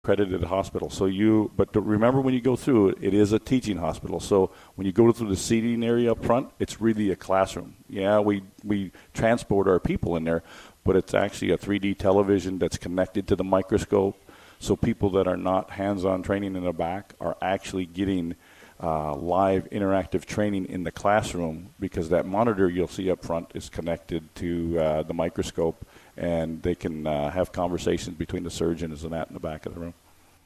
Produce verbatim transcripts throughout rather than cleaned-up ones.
accredited hospital. So you, but to remember when you go through it, it is a teaching hospital. So when you go through the seating area up front, it's really a classroom. Yeah, we, we transport our people in there, but it's actually a three D television that's connected to the microscope. So people that are not hands-on training in the back are actually getting uh, live interactive training in the classroom, because that monitor you'll see up front is connected to uh, the microscope, and they can uh, have conversations between the surgeons and that in the back of the room.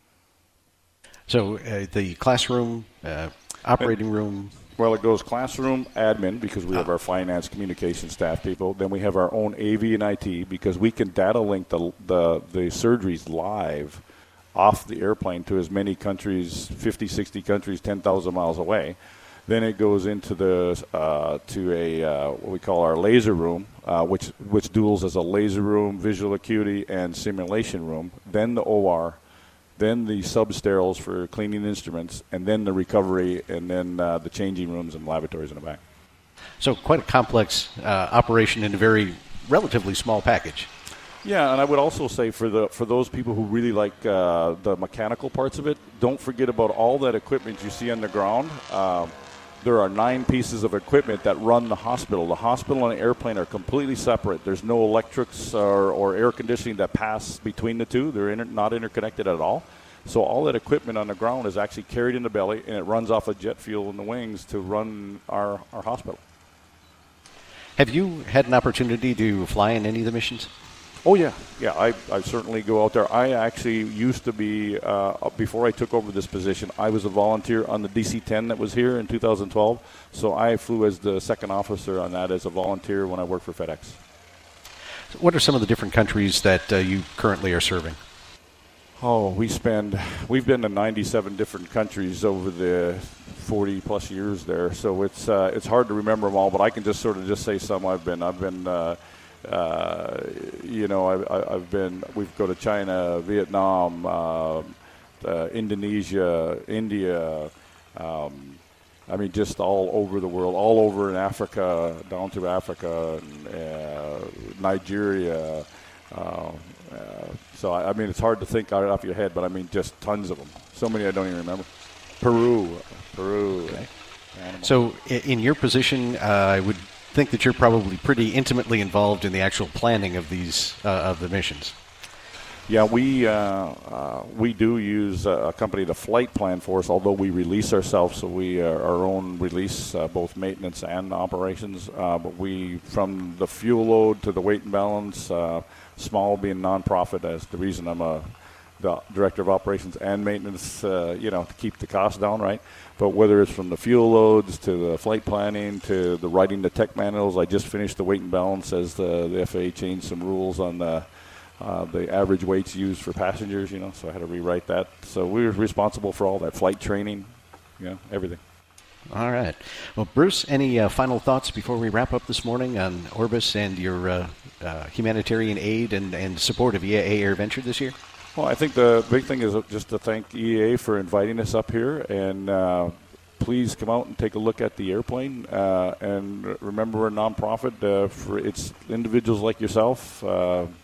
So uh, the classroom, uh, operating and, room? Well, it goes classroom, admin, because we have our finance, communication staff people. Then we have our own A V and I T, because we can data link the the, the surgeries live off the airplane to as many countries, fifty, sixty countries, ten thousand miles away. Then it goes into the uh, to a uh, what we call our laser room, uh, which which duals as a laser room, visual acuity, and simulation room. Then the O R, then the sub-steriles for cleaning instruments, and then the recovery, and then uh, the changing rooms and laboratories in the back. So quite a complex uh, operation in a very relatively small package. Yeah, and I would also say for the for those people who really like uh, the mechanical parts of it, don't forget about all that equipment you see on the ground. Uh, there are nine pieces of equipment that run the hospital. The hospital and the airplane are completely separate. There's no electrics or, or air conditioning that pass between the two. They're inter- not interconnected at all. So all that equipment on the ground is actually carried in the belly, and it runs off of jet fuel in the wings to run our, our hospital. Have you had an opportunity to fly in any of the missions? Oh, yeah. Yeah, I, I certainly go out there. I actually used to be, uh, before I took over this position, I was a volunteer on the D C ten that was here in two thousand twelve. So I flew as the second officer on that as a volunteer when I worked for FedEx. So what are some of the different countries that uh, you currently are serving? Oh, we spend, we've been to ninety-seven different countries over the forty plus years there. So it's uh, it's hard to remember them all, but I can just sort of just say some I've been. I've been, uh, Uh, you know, I, I've been, we've go to China, Vietnam, uh, uh, Indonesia, India, um, I mean, just all over the world, all over in Africa, down to Africa, and, uh, Nigeria. Uh, uh, so, I, I mean, it's hard to think out off your head, but I mean, just tons of them. So many I don't even remember. Peru, Peru. Okay. So, in your position, uh, I would think that you're probably pretty intimately involved in the actual planning of these uh, of the missions. Yeah, we uh, uh, we do use a company to flight plan for us, although we release ourselves, so we are our own release, uh, both maintenance and operations. Uh, but we, from the fuel load to the weight and balance, uh, small being nonprofit, as the reason I'm a the director of operations and maintenance, uh, you know, to keep the costs down, right? But whether it's from the fuel loads to the flight planning to the writing the tech manuals, I just finished the weight and balance as the, the F A A changed some rules on the uh, the average weights used for passengers, you know, so I had to rewrite that. So we were responsible for all that flight training, you know, everything. All right. Well, Bruce, any uh, final thoughts before we wrap up this morning on Orbis and your uh, uh, humanitarian aid and, and support of E A A Air Venture this year? Well, I think the big thing is just to thank E A A for inviting us up here, and uh, please come out and take a look at the airplane. Uh, and remember, we're a nonprofit. Uh, for it's individuals like yourself. Uh, uh,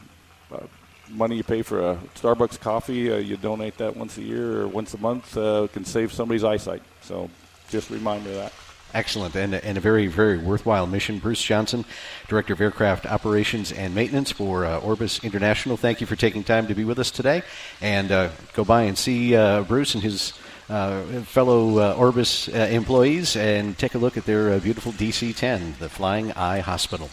money you pay for a Starbucks coffee, uh, you donate that once a year or once a month, uh, can save somebody's eyesight. So just a reminder of that. Excellent, and, and a very, very worthwhile mission. Bruce Johnson, Director of Aircraft Operations and Maintenance for uh, Orbis International. Thank you for taking time to be with us today. And uh, go by and see uh, Bruce and his uh, fellow uh, Orbis uh, employees and take a look at their uh, beautiful D C ten, the Flying Eye Hospital.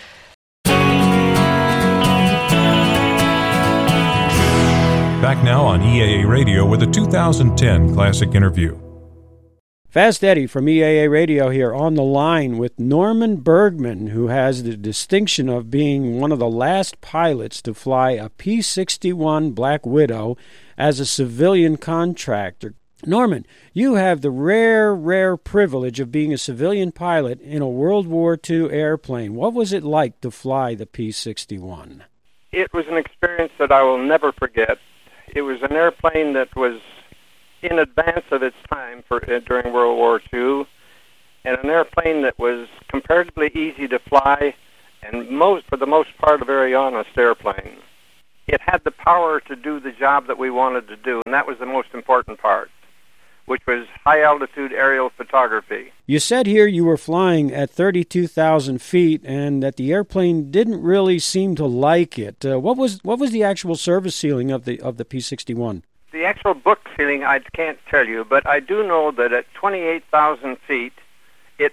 Back now on E A A Radio with a two thousand ten Classic Interview. Fast Eddie from E A A Radio here on the line with Norman Bergman, who has the distinction of being one of the last pilots to fly a P sixty-one Black Widow as a civilian contractor. Norman, you have the rare, rare privilege of being a civilian pilot in a World War Two airplane. What was it like to fly the P sixty-one? It was an experience that I will never forget. It was an airplane that was in advance of its time for uh, during World War Two, and an airplane that was comparatively easy to fly, and most, for the most part, a very honest airplane. it had the power to do the job that we wanted to do, and that was the most important part, which was high-altitude aerial photography. You said here you were flying at thirty-two thousand feet and that the airplane didn't really seem to like it. Uh, what was what was the actual service ceiling of the of the P sixty-one? The actual book ceiling I can't tell you, but I do know that at twenty-eight thousand feet, it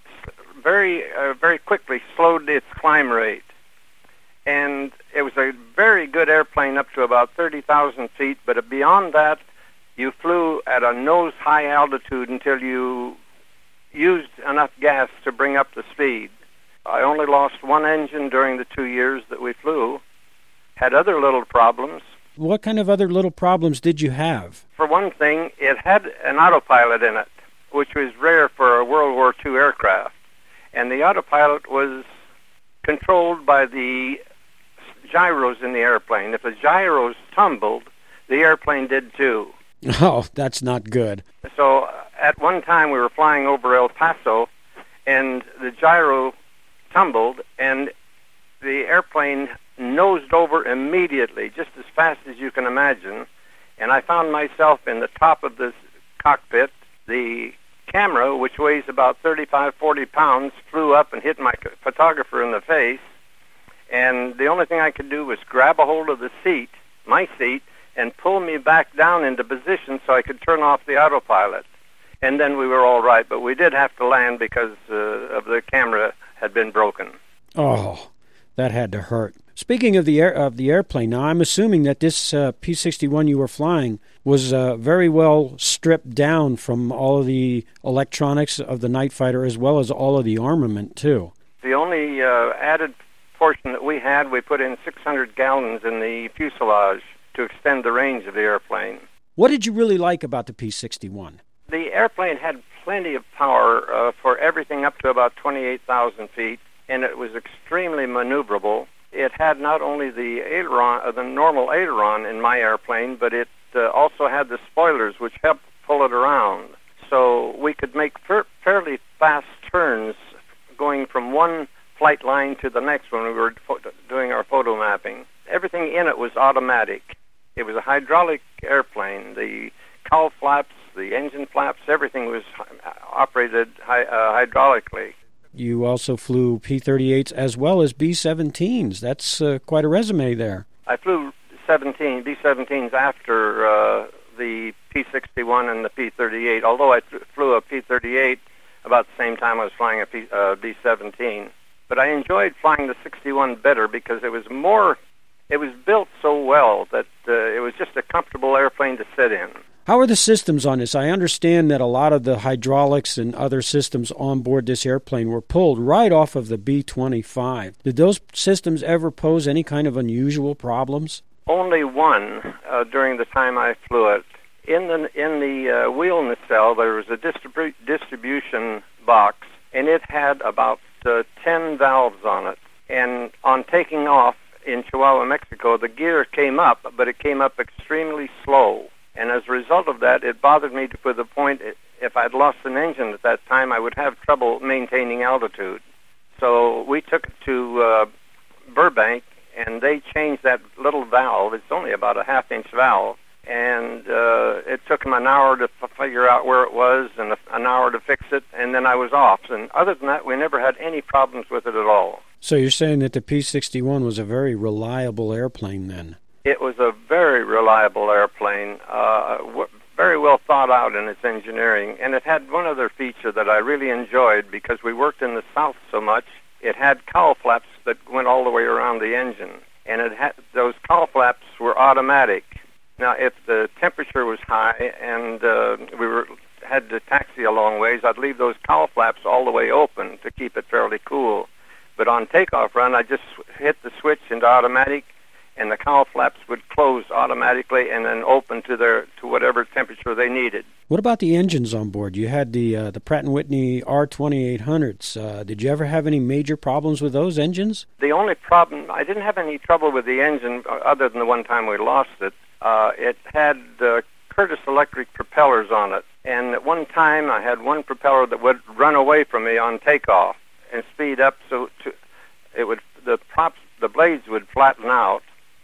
very, uh, very quickly slowed its climb rate. And it was a very good airplane up to about thirty thousand feet, but beyond that, you flew at a nose-high altitude until you used enough gas to bring up the speed. I only lost one engine during the two years that we flew. Had other little problems. What kind of other little problems did you have? For one thing, it had an autopilot in it, which was rare for a World War Two aircraft. And the autopilot was controlled by the gyros in the airplane. If the gyros tumbled, the airplane did too. Oh, that's not good. So at one time we were flying over El Paso, and the gyro tumbled, and the airplane nosed over immediately, just as fast as you can imagine. And I found myself in the top of the cockpit. The camera, which weighs about thirty-five, forty pounds, flew up and hit my photographer in the face. And the only thing I could do was grab a hold of the seat, my seat, and pull me back down into position so I could turn off the autopilot. And then we were all right, but we did have to land because uh, of the camera had been broken. Oh, that had to hurt. Speaking of the air, of the airplane, now I'm assuming that this uh, P sixty-one you were flying was uh, very well stripped down from all of the electronics of the night fighter as well as all of the armament, too. The only uh, added portion that we had, we put in six hundred gallons in the fuselage to extend the range of the airplane. What did you really like about the P sixty-one? The airplane had plenty of power uh, for everything up to about twenty-eight thousand feet, and it was extremely maneuverable. It had not only the aileron, uh, the normal aileron in my airplane, but it uh, also had the spoilers, which helped pull it around. So we could make fer- fairly fast turns going from one flight line to the next when we were fo- doing our photo mapping. Everything in it was automatic. It was a hydraulic airplane. The cowl flaps, the engine flaps, everything was operated hy- uh, hydraulically. You also flew P thirty-eights as well as B seventeens. That's uh, quite a resume there. I flew seventeen, B seventeens after uh, the P sixty-one and the P thirty-eight, although I th- flew a P thirty-eight about the same time I was flying a P, uh, B seventeen. But I enjoyed flying the sixty-one better because it was more, it was built so well that uh, it was just a comfortable airplane to sit in. How are the systems on this? I understand that a lot of the hydraulics and other systems on board this airplane were pulled right off of the B twenty-five. Did those systems ever pose any kind of unusual problems? Only one uh, during the time I flew it. In the in the uh, wheel nacelle, there was a distribu- distribution box, and it had about uh, ten valves on it. And on taking off in Chihuahua, Mexico, the gear came up, but it came up extremely slow. And as a result of that, it bothered me to the point, if I'd lost an engine at that time, I would have trouble maintaining altitude. So we took it to uh, Burbank, and they changed that little valve. It's only about a half-inch valve. And uh, it took them an hour to f- figure out where it was and a, an hour to fix it, and then I was off. And other than that, we never had any problems with it at all. So you're saying that the P sixty-one was a very reliable airplane then? It was a very reliable airplane, uh, w- very well thought out in its engineering. And it had one other feature that I really enjoyed because we worked in the South so much. It had cowl flaps that went all the way around the engine. And it had, those cowl flaps were automatic. Now, if the temperature was high and uh, we were had to taxi a long ways, I'd leave those cowl flaps all the way open to keep it fairly cool. But on takeoff run, I just hit the switch into automatic, and the cowl flaps would close automatically and then open to their to whatever temperature they needed. What about the engines on board? You had the uh, the Pratt and Whitney R twenty-eight hundreds. Uh, did you ever have any major problems with those engines? The only problem, I didn't have any trouble with the engine other than the one time we lost it. Uh, it had uh, Curtis Electric propellers on it, and at one time I had one propeller that would run away from me on takeoff and speed up, so to, it would the props, the blades would flatten out.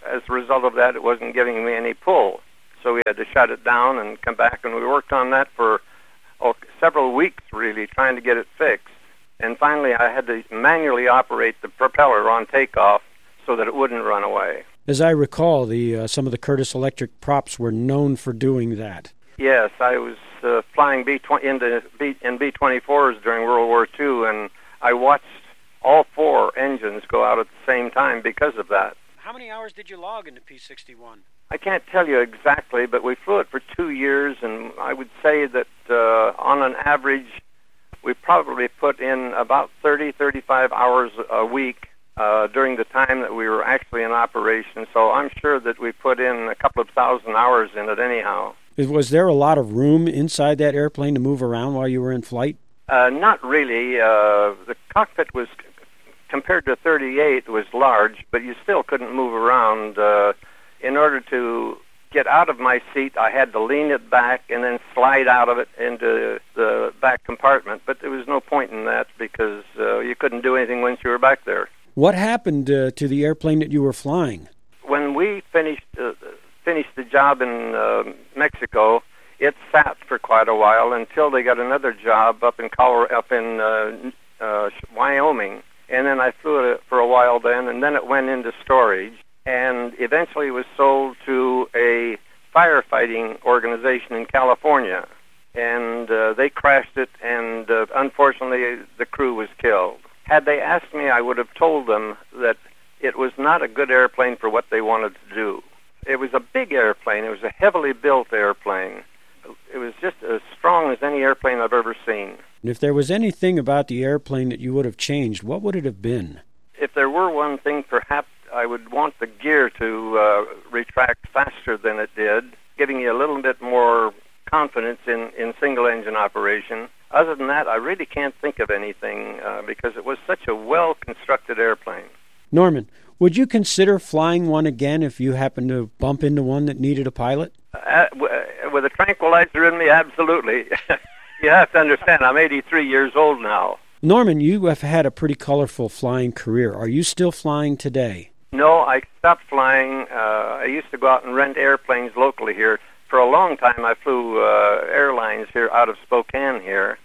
as a result of that, it wasn't giving me any pull. So we had to shut it down and come back, and we worked on that for oh, several weeks, really, trying to get it fixed. And finally, I had to manually operate the propeller on takeoff so that it wouldn't run away. As I recall, the uh, some of the Curtiss Electric props were known for doing that. Yes, I was uh, flying B twenty into B, in B twenty-fours during World War Two, and I watched all four engines go out at the same time because of that. How many hours did you log in the P sixty-one? I can't tell you exactly, but we flew it for two years, and I would say that uh, on an average, we probably put in about thirty, thirty-five hours a week uh, during the time that we were actually in operation. So I'm sure that we put in a couple of thousand hours in it anyhow. Was there a lot of room inside that airplane to move around while you were in flight? Uh, not really. Uh, the cockpit was, compared to thirty-eight, was large, but you still couldn't move around. Uh, in order to get out of my seat, I had to lean it back and then slide out of it into the back compartment. But there was no point in that because uh, you couldn't do anything once you were back there. What happened uh, to the airplane that you were flying? When we finished uh, finished the job in uh, Mexico, it sat for quite a while until they got another job up in Colorado, up in uh, uh, Wyoming, and then I flew it for a while then, and then it went into storage, and eventually was sold to a firefighting organization in California, and uh, they crashed it, and uh, unfortunately the crew was killed. Had they asked me, I would have told them that it was not a good airplane for what they wanted to do. It was a big airplane. It was a heavily built airplane. It was just as strong as any airplane I've ever seen. And if there was anything about the airplane that you would have changed, what would it have been? If there were one thing, perhaps I would want the gear to uh, retract faster than it did, giving you a little bit more confidence in, in single-engine operation. Other than that, I really can't think of anything uh, because it was such a well-constructed airplane. Norman, would you consider flying one again if you happened to bump into one that needed a pilot? Uh, with a tranquilizer in me, absolutely. You have to understand, I'm eighty-three years old now. Norman, you have had a pretty colorful flying career. Are you still flying today? No, I stopped flying. Uh, I used to go out and rent airplanes locally here. For a long time, I flew uh, airlines here out of Spokane here,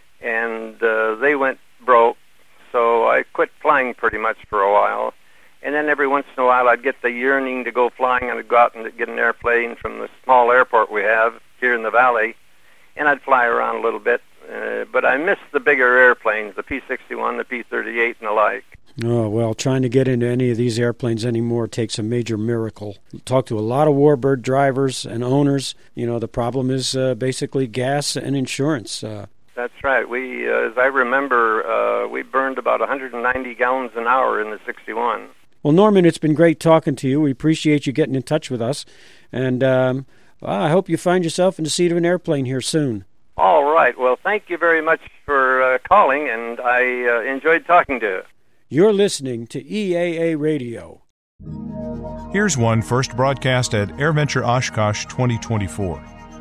and uh, they went broke, so I quit flying pretty much for a while. And then every once in a while, I'd get the yearning to go flying, and I'd go out and get an airplane from the small airport we have here in the valley, and I'd fly around a little bit. Uh, but I miss the bigger airplanes, the P sixty-one, the P thirty-eight, and the like. Oh, well, trying to get into any of these airplanes anymore takes a major miracle. Talk to a lot of Warbird drivers and owners. You know, the problem is uh, basically gas and insurance. Uh, That's right. We, uh, as I remember, uh, we burned about one hundred ninety gallons an hour in the sixty-one. Well, Norman, it's been great talking to you. We appreciate you getting in touch with us. And um, well, I hope you find yourself in the seat of an airplane here soon. All right. Well, thank you very much for uh, calling, and I uh, enjoyed talking to you. You're listening to E A A Radio. Here's one first broadcast at AirVenture Oshkosh twenty twenty-four.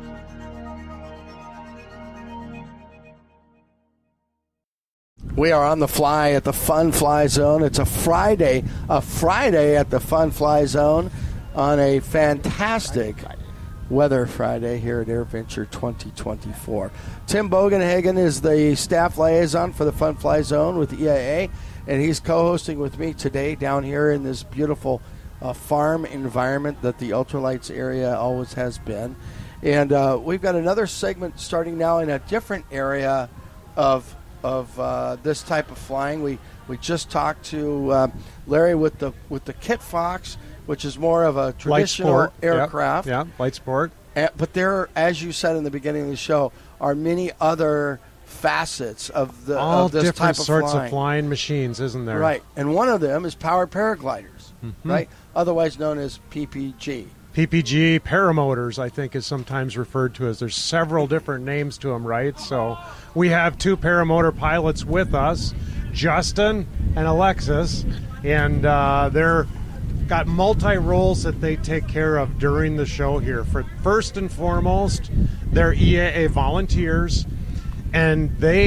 We are on the fly at the Fun Fly Zone. It's a Friday, a Friday at the Fun Fly Zone on a fantastic weather Friday here at AirVenture twenty twenty-four. Tim Bogenhagen is the staff liaison for the Fun Fly Zone with E A A, and he's co-hosting with me today down here in this beautiful uh, farm environment that the Ultralights area always has been. And uh, we've got another segment starting now in a different area of of uh, this type of flying. We we just talked to uh, Larry with the with the Kit Fox, which is more of a traditional light sport aircraft. Yeah, yeah, light sport. And, but there, as you said in the beginning of the show, are many other facets of the all of this different type of sorts flying. of flying machines, isn't there? Right, and one of them is powered paragliders, mm-hmm. right? Otherwise known as P P G. P P G paramotors, I think, is sometimes referred to as. There's several different names to them, right? So we have two paramotor pilots with us, Justin and Alexis, and uh, they're got multi-roles that they take care of during the show here. For first and foremost, they're E A A volunteers, and they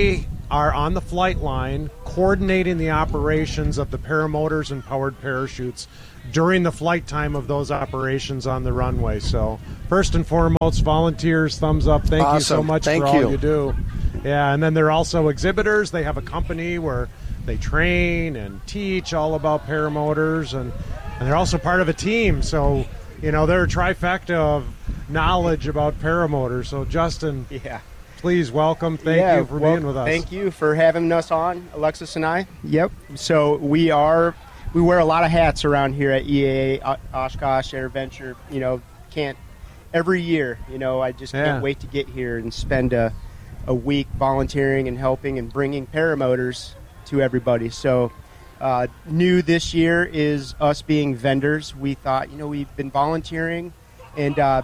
are on the flight line coordinating the operations of the paramotors and powered parachutes during the flight time of those operations on the runway. So first and foremost, volunteers, thumbs up. Thank awesome. you so much Thank for all you. you do. Yeah, and then they're also exhibitors. They have a company where they train and teach all about paramotors, and, and they're also part of a team. So, you know, they're a trifecta of knowledge about paramotors. So, Justin, yeah. please welcome. Thank yeah, you for well, being with us. Thank you for having us on, Alexis and I. Yep. So we are, we wear a lot of hats around here at E A A, Oshkosh, AirVenture. You know, can't, every year, you know, I just Yeah. can't wait to get here and spend a, a week volunteering and helping and bringing paramotors to everybody. So uh, new this year is us being vendors. We thought, you know, we've been volunteering, and uh,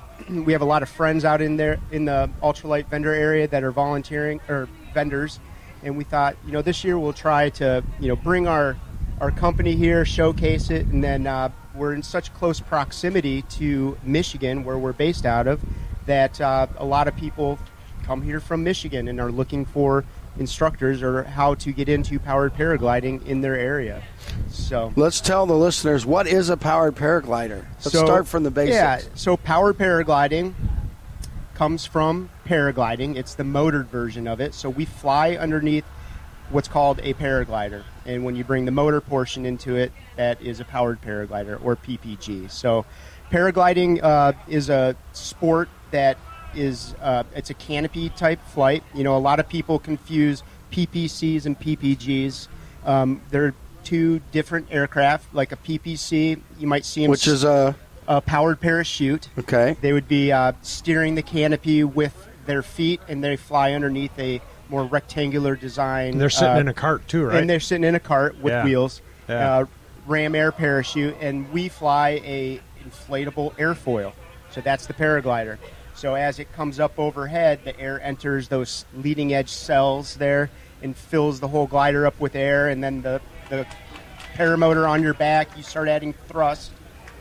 we have a lot of friends out in there in the ultralight vendor area that are volunteering or vendors, and we thought, you know, this year we'll try to, you know, bring our our company here, showcase it, and then uh, we're in such close proximity to Michigan, where we're based out of, that uh, a lot of people come here from Michigan and are looking for instructors or how to get into powered paragliding in their area. So let's tell the listeners, what is a powered paraglider? Let's so, start from the basics. Yeah, so powered paragliding comes from paragliding. It's the motored version of it. So we fly underneath what's called a paraglider, and when you bring the motor portion into it, that is a powered paraglider, or P P G. So paragliding uh, is a sport that is uh, it's a canopy type flight. You know, a lot of people confuse P P Cs and P P Gs. Um, they're two different aircraft. Like a P P C, you might see them, which is a, a powered parachute. Okay. They would be uh, steering the canopy with their feet, and they fly underneath a more rectangular design. And they're sitting uh, in a cart too, right? And they're sitting in a cart with Yeah. wheels. Yeah. Uh, ram air parachute, and we fly a inflatable airfoil. So that's the paraglider. So as it comes up overhead, the air enters those leading edge cells there and fills the whole glider up with air, and then the, the paramotor on your back, you start adding thrust.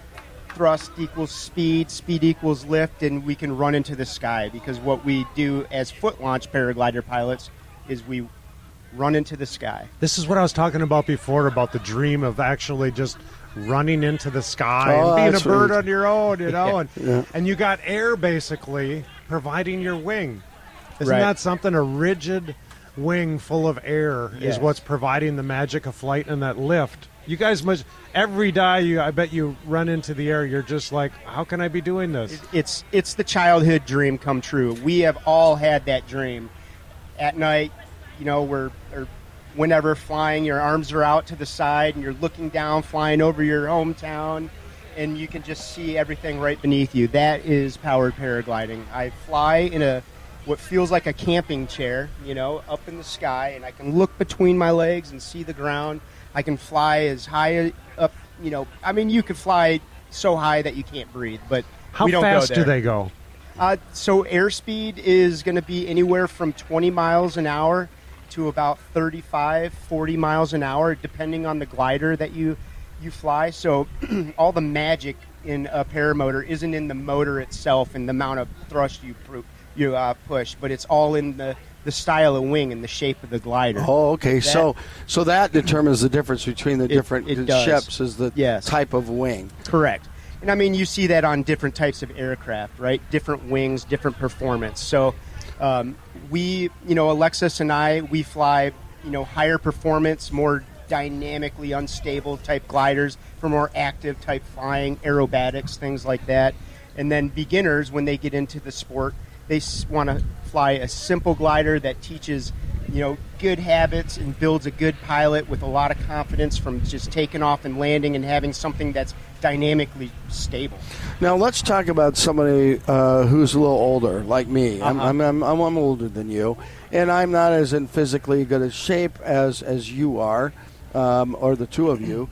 Thrust equals speed, speed equals lift, and we can run into the sky, because what we do as foot launch paraglider pilots is we run into the sky. This is what I was talking about before, about the dream of actually just running into the sky Oh, and being a that's bird right. on your own, you know, and, Yeah. and you got air basically providing your wing. Isn't Right. that something? A rigid wing full of air Yes. is what's providing the magic of flight and that lift. You guys must, every day you, I bet you run into the air, you're just like, how can I be doing this? It's it's the childhood dream come true. We have all had that dream. At night, you know, we're or whenever flying, your arms are out to the side and you're looking down, flying over your hometown, and you can just see everything right beneath you. That is powered paragliding. I fly in a what feels like a camping chair, you know, up in the sky, and I can look between my legs and see the ground. I can fly as high up, you know, I mean, you could fly so high that you can't breathe, but How we don't fast go do there. they go? Uh, so airspeed is going to be anywhere from twenty miles an hour to about thirty-five, forty miles an hour, depending on the glider that you, you fly. So all the magic in a paramotor isn't in the motor itself and the amount of thrust you, pr- you uh, push, but it's all in the, the style of wing and the shape of the glider. Oh, okay. That- so so that determines the difference between the It- different it does. ships is the Yes. type of wing. Correct. And I mean, you see that on different types of aircraft, right? Different wings, different performance. So um, we, you know, Alexis and I, we fly, you know, higher performance, more dynamically unstable type gliders for more active type flying, aerobatics, things like that. And then beginners, when they get into the sport, they want to fly a simple glider that teaches, you know, good habits and builds a good pilot with a lot of confidence from just taking off and landing and having something that's dynamically stable. Now let's talk about somebody uh, who's a little older, like me. I'm, Uh-huh. I'm, I'm, I'm, I'm older than you, and I'm not as in physically good a shape as as you are, um, or the two of you.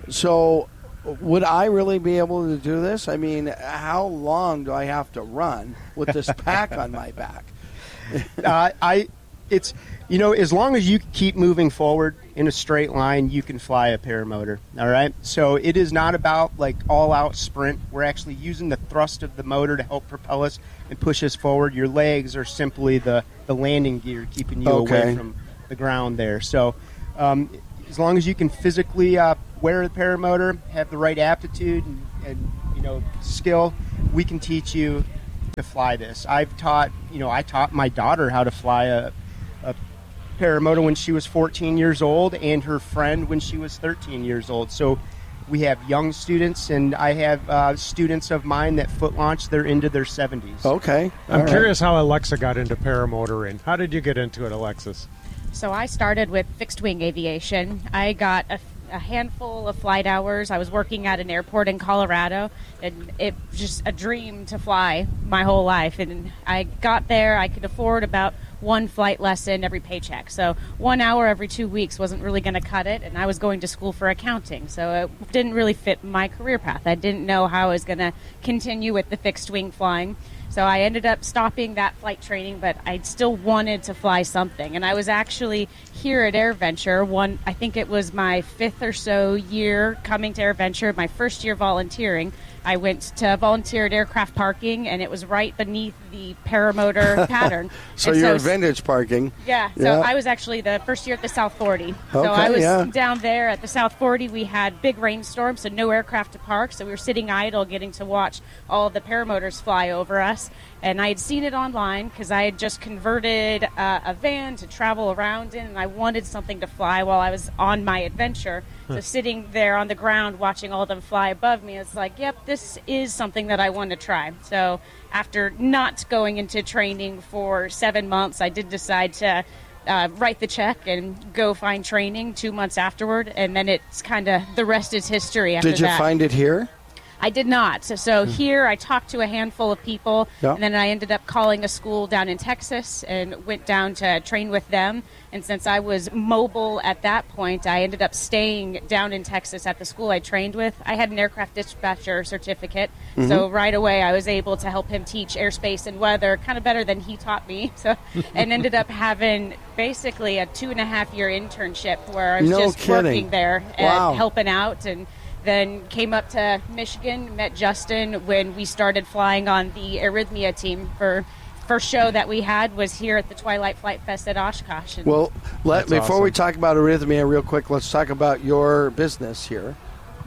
So, would I really be able to do this? I mean, how long do I have to run with this pack on my back? uh, I, it's, you know, as long as you keep moving forward, in a straight line, you can fly a paramotor. All right. So it is not about like all-out sprint. We're actually using the thrust of the motor to help propel us and push us forward. Your legs are simply the, the landing gear keeping you Okay. away from the ground there. So um, as long as you can physically uh, wear the paramotor, have the right aptitude and, and you know skill, we can teach you to fly this. I've taught, you know, I taught my daughter how to fly a, a paramotor when she was fourteen years old, and her friend when she was thirteen years old. So we have young students, and I have uh, students of mine that foot launch. They're into their seventies. Okay. I'm All curious how Alexa got into paramotoring. How did you get into it, Alexis? So I started with fixed wing aviation. I got a, a handful of flight hours. I was working at an airport in Colorado, and it was just a dream to fly my whole life. And I got there, I could afford about one flight lesson every paycheck. So one hour every two weeks wasn't really going to cut it, and I was going to school for accounting. So it didn't really fit my career path. I didn't know how I was going to continue with the fixed wing flying. So I ended up stopping that flight training, but I still wanted to fly something. And I was actually here at AirVenture, one, I think it was my fifth or so year coming to AirVenture, my first year volunteering. I went to volunteer at aircraft parking, and it was right beneath the paramotor pattern. So And you're vintage parking. Yeah, so Yeah. I was actually the first year at the South forty. so Okay, I was yeah. down there at the South forty. We had big rainstorms, so no aircraft to park. So we were sitting idle, getting to watch all the paramotors fly over us. And I had seen it online because I had just converted uh, a van to travel around in, and I wanted something to fly while I was on my adventure. So sitting there on the ground watching all of them fly above me, it's like, yep, this is something that I want to try. So after not going into training for seven months, I did decide to uh, write the check and go find training two months afterward, and then it's kind of the rest is history after that. Did you find it here? I did not. So, so here I talked to a handful of people, Yeah. and then I ended up calling a school down in Texas and went down to train with them. And since I was mobile at that point, I ended up staying down in Texas at the school I trained with. I had an aircraft dispatcher certificate, so right away I was able to help him teach airspace and weather kind of better than he taught me. So, and ended up having basically a two and a half year internship where I was No just kidding. working there and Wow. helping out. And then came up to Michigan, met Justin when we started flying on the Arrhythmia team. For first show that we had was here at the Twilight Flight Fest at Oshkosh. And Well, let, That's before we awesome. talk about Arrhythmia real quick, let's talk about your business here.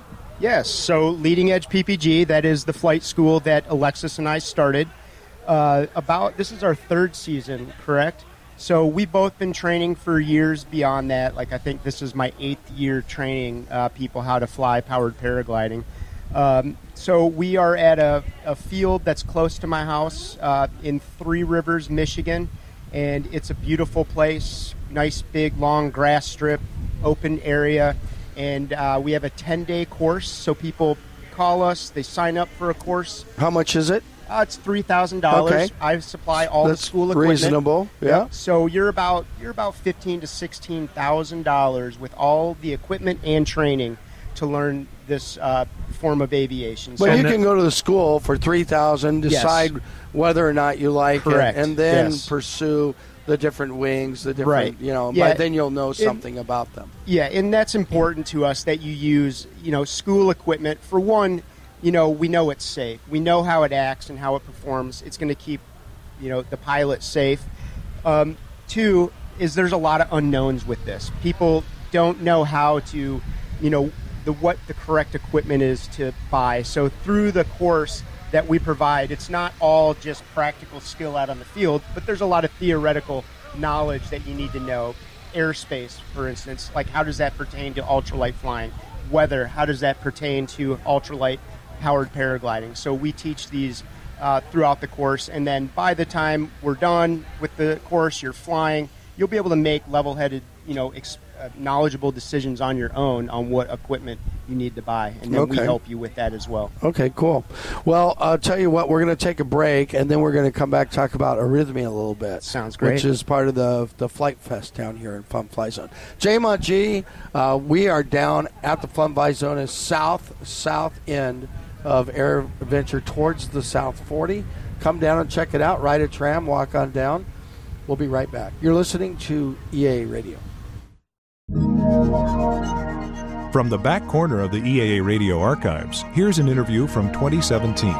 Yes, so Leading Edge P P G, that is the flight school that Alexis and I started. Uh, about this is our third season, correct? So we've both been training for years beyond that. Like I think this is my eighth year training uh, people how to fly powered paragliding. Um, so we are at a, a field that's close to my house uh, in Three Rivers, Michigan, and it's a beautiful place. Nice big long grass strip, open area. And uh, we have a ten-day course, so people call us, they sign up for a course. How much is it? Uh, it's three thousand dollars. Okay. I supply all That's the school equipment. reasonable. Yeah. So you're about you're about fifteen to sixteen thousand dollars with all the equipment and training to learn this uh, form of aviation. But So you can go to the school for three thousand, Yes. decide whether or not you like Correct. it, and then Yes. pursue the different wings, the different, Right. you know, Yeah. by then you'll know something about them. Yeah, and that's important to us that you use, you know, school equipment. For one, you know, we know it's safe. We know how it acts and how it performs. It's going to keep, you know, the pilot safe. Um, two is there's a lot of unknowns with this. People don't know how to, you know, the what the correct equipment is to buy. So through the course that we provide, it's not all just practical skill out on the field, but there's a lot of theoretical knowledge that you need to know. Airspace, for instance, like how does that pertain to ultralight flying? Weather, how does that pertain to ultralight powered paragliding? So we teach these uh, throughout the course, and then by the time we're done with the course, you're flying, you'll be able to make level-headed, you know, ex- uh, knowledgeable decisions on your own on what equipment you need to buy, and then we Okay. help you with that as well. Okay, cool. Well, I'll tell you what, we're going to take a break, and then we're going to come back and talk about Arrhythmia a little bit. Sounds great. Which is part of the the Flight Fest down here in Fun Fly Zone. J Mont G, uh, we are down at the Fun Fly Zone, is south, south end of Air Adventure towards the South forty. Come down and check it out. Ride a tram, walk on down. We'll be right back. You're listening to E A A Radio. From the back corner of the E A A Radio archives, here's an interview from twenty seventeen.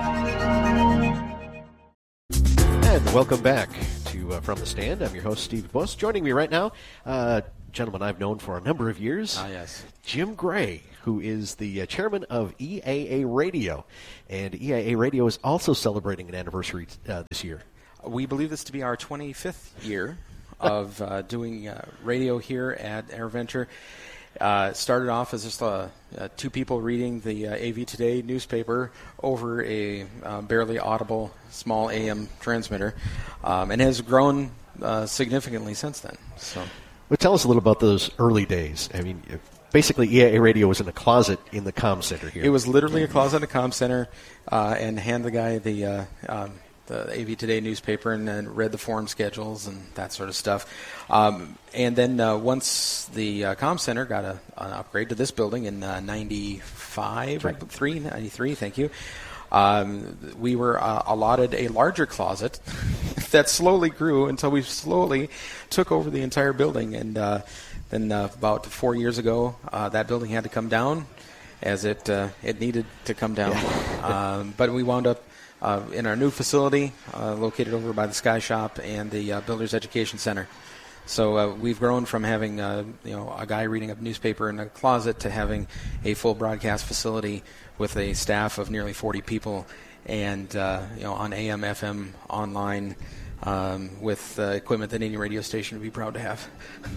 And welcome back to uh, From the Stand. I'm your host, Steve Buss. Joining me right now, uh, gentleman I've known for a number of years. Ah, yes. Jim Gray, who is the uh, chairman of E A A Radio. And E A A Radio is also celebrating an anniversary uh, this year. We believe this to be our twenty-fifth year of uh, doing uh, radio here at AirVenture. Uh, started off as just uh, uh, two people reading the uh, A V Today newspaper over a uh, barely audible small A M transmitter, um, and has grown uh, significantly since then. So, well, tell us a little about those early days. I mean, basically, E A A Radio was in a closet in the comm center here. It was literally a closet in the comm center, uh, and hand the guy the uh, um, the A V Today newspaper, and then read the forum schedules and that sort of stuff. Um, and then uh, once the uh, comm center got a, an upgrade to this building in uh, ninety-five, right. three, ninety-three, thank you, um, we were uh, allotted a larger closet that slowly grew until we slowly took over the entire building. And uh, then uh, about four years ago, uh, that building had to come down as it uh, it needed to come down. Yeah. um, but we wound up Uh, in our new facility, uh, located over by the Sky Shop and the uh, Builders Education Center. So uh, we've grown from having uh, you know a guy reading a newspaper in a closet to having a full broadcast facility with a staff of nearly forty people, and uh, you know on A M, F M, online, um, with uh, equipment that any radio station would be proud to have.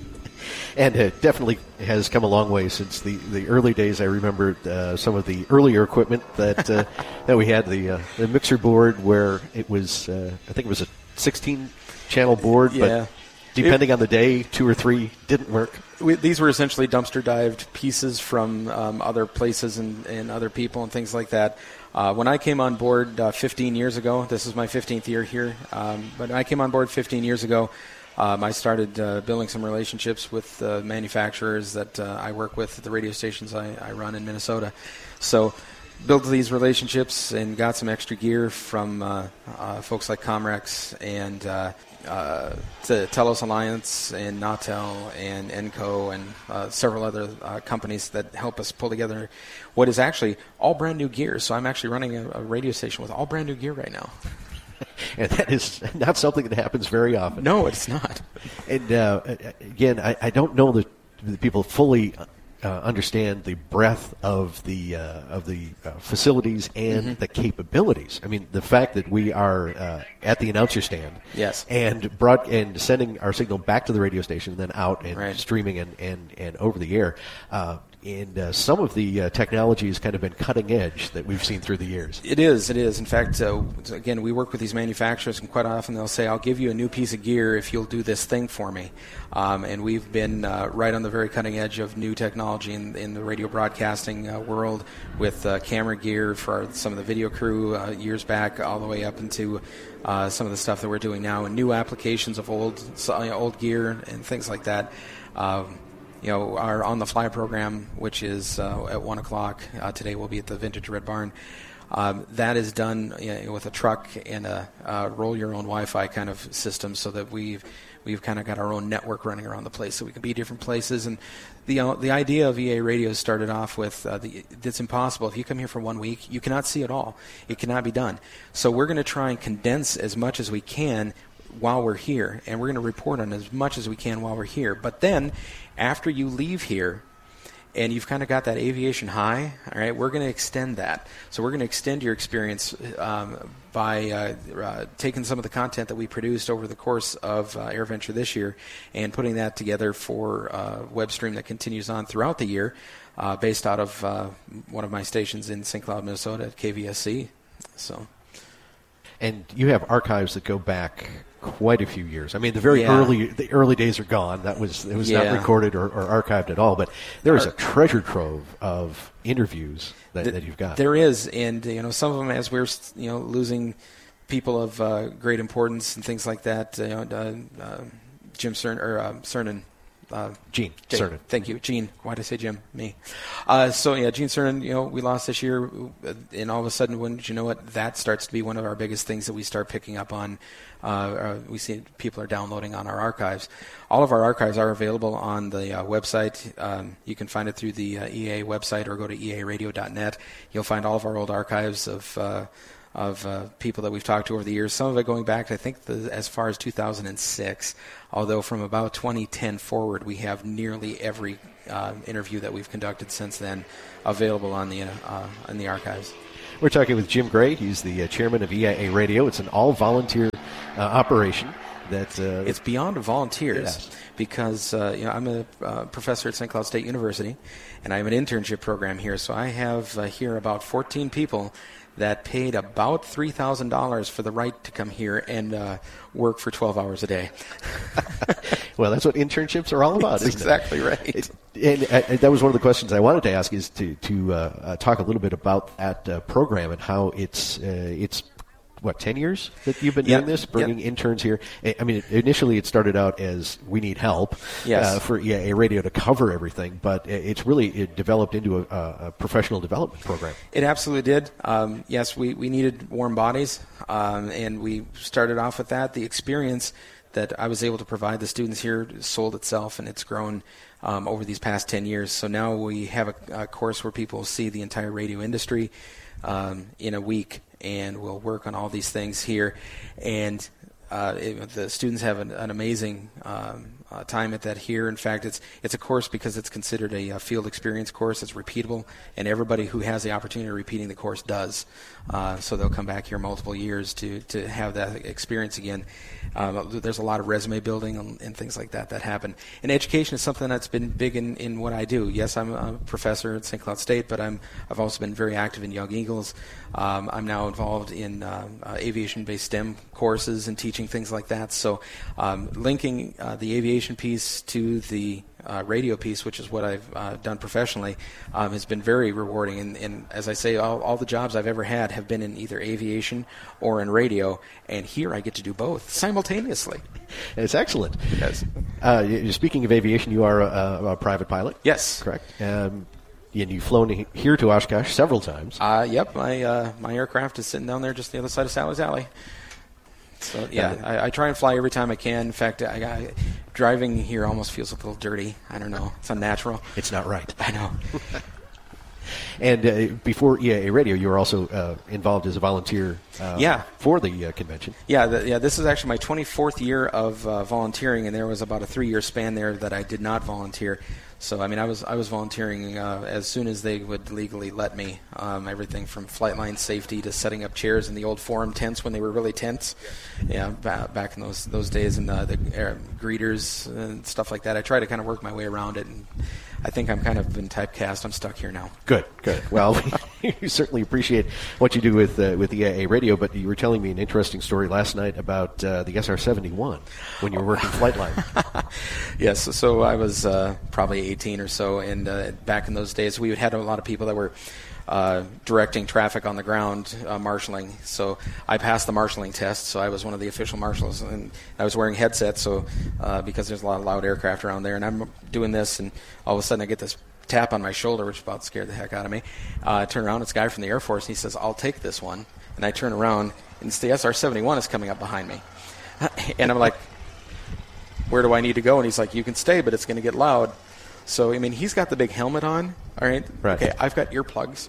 And it definitely has come a long way since the, the early days. I remember uh, some of the earlier equipment that uh, that we had, the uh, the mixer board where it was, uh, I think it was a sixteen-channel board, yeah. but depending it, on the day, two or three didn't work. We, these were essentially dumpster-dived pieces from um, other places and, and other people and things like that. Uh, when I came on board uh, fifteen years ago, this is my fifteenth year here, um, but when I came on board fifteen years ago, Um, I started uh, building some relationships with uh, manufacturers that uh, I work with at the radio stations I, I run in Minnesota. So built these relationships and got some extra gear from uh, uh, folks like Comrex and uh, uh, the Telos Alliance and Nautel and Enco and uh, several other uh, companies that help us pull together what is actually all brand new gear. So I'm actually running a, a radio station with all brand new gear right now. And that is not something that happens very often. No, it's not. And uh, again, I, I don't know that the people fully uh, understand the breadth of the uh, of the uh, facilities and mm-hmm. the capabilities. I mean, the fact that we are uh, at the announcer stand, yes, and brought and sending our signal back to the radio station, and then out and right. streaming and, and, and over the air. Uh, And uh, some of the uh, technology has kind of been cutting edge that we've seen through the years. It is, it is. In fact, uh, again, we work with these manufacturers, and quite often they'll say, I'll give you a new piece of gear if you'll do this thing for me. Um, and we've been uh, right on the very cutting edge of new technology in, in the radio broadcasting uh, world with uh, camera gear for our, some of the video crew uh, years back, all the way up into uh, some of the stuff that we're doing now, and new applications of old, uh, old gear and things like that. Um, You know, our On the Fly program, which is uh, at one o'clock uh, today, will be at the Vintage Red Barn. Um, that is done you know, with a truck and a uh, roll your own Wi-Fi kind of system, so that we've we've kind of got our own network running around the place, so we can be different places. And the uh, the idea of E A Radio started off with uh, the, it's impossible. If you come here for one week, you cannot see it all. It cannot be done. So we're going to try and condense as much as we can while we're here, and we're going to report on as much as we can while we're here. But then, after you leave here, and you've kind of got that aviation high, all right, we're going to extend that. So we're going to extend your experience um, by uh, uh, taking some of the content that we produced over the course of uh, AirVenture this year and putting that together for a web stream that continues on throughout the year, uh, based out of uh, one of my stations in Saint Cloud, Minnesota, at K V S C. So, and you have archives that go back quite a few years. I mean, the very yeah. early the early days are gone. That was it was yeah. not recorded or, or archived at all. But there is a treasure trove of interviews that, the, that you've got. There is, and you know, some of them, as we're you know losing people of uh, great importance and things like that. Uh, you know, uh, uh, Jim Cern or uh, Cernan uh, Gene Jay, Cernan. Thank you, Gene. Why did I say Jim? Me. Uh, so yeah, Gene Cernan. You know, we lost this year, and all of a sudden, wouldn't you know it? That starts to be one of our biggest things that we start picking up on. Uh, uh, we see people are downloading on our archives. All of our archives are available on the uh, website. Um, you can find it through the uh, E A website or go to E A radio dot net. You'll find all of our old archives of uh, of uh, people that we've talked to over the years. Some of it going back, I think, the, as far as two thousand six. Although from about twenty ten forward, we have nearly every uh, interview that we've conducted since then available on the uh, uh, in the archives. We're talking with Jim Gray. He's the uh, chairman of E I A Radio. It's an all-volunteer uh, operation. That uh, it's beyond volunteers, yes. because uh, you know I'm a uh, professor at Saint Cloud State University, and I have an internship program here. So I have uh, here about fourteen people that paid about three thousand dollars for the right to come here and uh, work for twelve hours a day. Well, that's what internships are all about. That's isn't exactly it? right. It, and, and that was one of the questions I wanted to ask, is to to uh, uh, talk a little bit about that uh, program and how it's uh, it's. What, ten years that you've been yep. doing this, bringing yep. interns here? I mean, initially it started out as we need help yes. uh, for E I A Radio to cover everything, but it's really it developed into a, a professional development program. It absolutely did. Um, yes, we, we needed warm bodies, um, and we started off with that. The experience that I was able to provide the students here sold itself, and it's grown um, over these past ten years. So now we have a, a course where people see the entire radio industry um, in a week, and we'll work on all these things here. And uh, it, the students have an, an amazing um, uh, time at that here. In fact, it's it's a course because it's considered a, a field experience course. It's repeatable, and everybody who has the opportunity of repeating the course does. Uh, so they'll come back here multiple years to, to have that experience again. Um, there's a lot of resume building and, and things like that that happen. And education is something that's been big in, in what I do. Yes, I'm a professor at Saint Cloud State, but I'm, I've also been very active in Young Eagles. Um, I'm now involved in uh, uh, aviation-based STEM courses and teaching things like that. So um, linking uh, the aviation piece to the Uh, radio piece, which is what I've uh, done professionally, um, has been very rewarding. And, and as I say, all, all the jobs I've ever had have been in either aviation or in radio, and here I get to do both simultaneously. It's excellent. Yes. Uh, speaking of aviation, you are a, a private pilot? Yes. Correct. Um, and you've flown here to Oshkosh several times. Uh, yep. My, uh, my aircraft is sitting down there just the other side of Sally's Alley. So yeah, I, I try and fly every time I can. In fact, I, I, driving here almost feels a little dirty. I don't know. It's unnatural. It's not right. I know. And uh, before E I A Radio, you were also uh, involved as a volunteer uh, yeah. for the uh, convention. Yeah, the, yeah. This is actually my twenty-fourth year of uh, volunteering, and there was about a three-year span there that I did not volunteer. So, I mean, I was I was volunteering uh, as soon as they would legally let me. Um, everything from flight line safety to setting up chairs in the old forum tents when they were really tents. Yeah, ba- back in those those days, and uh, the uh, greeters and stuff like that. I try to kind of work my way around it, and I think I'm kind of been typecast. I'm stuck here now. Good, good. Well, we certainly appreciate what you do with uh, with E I A Radio, but you were telling me an interesting story last night about uh, the S R seventy-one when you were working flight line. Yes, so I was uh, probably eighteen or so, and uh, back in those days, we had a lot of people that were uh, directing traffic on the ground, uh, marshaling. So I passed the marshaling test, so I was one of the official marshals, and I was wearing headsets, so uh, because there's a lot of loud aircraft around there, and I'm doing this, and all of a sudden I get this tap on my shoulder, which about scared the heck out of me. Uh, I turn around, it's a guy from the Air Force, and he says, "I'll take this one." And I turn around, and it's the S R seventy-one is coming up behind me. And I'm like, "Where do I need to go?" And he's like, "You can stay, but it's going to get loud." So, I mean, he's got the big helmet on, all right? Right. Okay, I've got earplugs.